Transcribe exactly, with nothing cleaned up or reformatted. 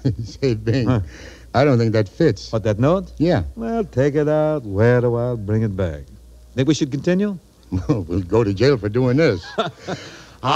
Say, Bing, Huh. I don't think that fits. What, that note? Yeah. Well, take it out, wear it a while, bring it back. Think we should continue? We'll go to jail for doing this.